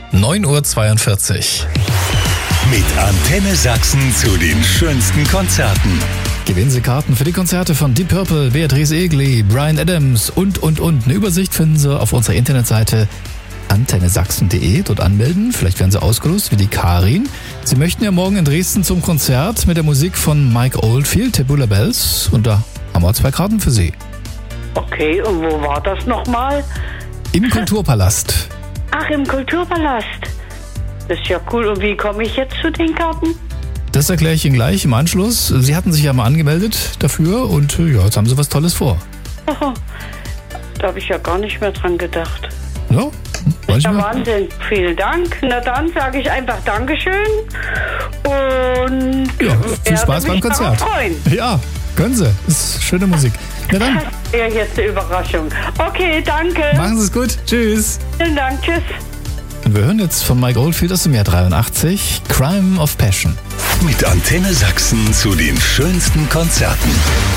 9:42 Uhr. Mit Antenne Sachsen zu den schönsten Konzerten. Gewinnen Sie Karten für die Konzerte von Deep Purple, Beatrice Egli, Bryan Adams und. Eine Übersicht finden Sie auf unserer Internetseite antennesachsen.de. Dort anmelden. Vielleicht werden Sie ausgelost wie die Karin. Sie möchten ja morgen in Dresden zum Konzert mit der Musik von Mike Oldfield, Tabula Bells. Und da haben wir 2 Karten für Sie. Okay, und wo war das nochmal? Im Kulturpalast. Ach, im Kulturpalast. Das ist ja cool. Und wie komme ich jetzt zu den Karten? Das erkläre ich Ihnen gleich im Anschluss. Sie hatten sich ja mal angemeldet dafür und ja, jetzt haben Sie was Tolles vor. Oh, da habe ich ja gar nicht mehr dran gedacht. Ja, ja, Wahnsinn. Vielen Dank. Na dann sage ich einfach Dankeschön und ja, viel Spaß beim Konzert. Freuen. Ja, können Sie. Das ist schöne Musik. Na dann. Ja, jetzt eine Überraschung. Okay, danke. Machen Sie es gut. Tschüss. Vielen Dank. Tschüss. Und wir hören jetzt von Mike Oldfield aus dem Jahr 83, Crime of Passion. Mit Antenne Sachsen zu den schönsten Konzerten.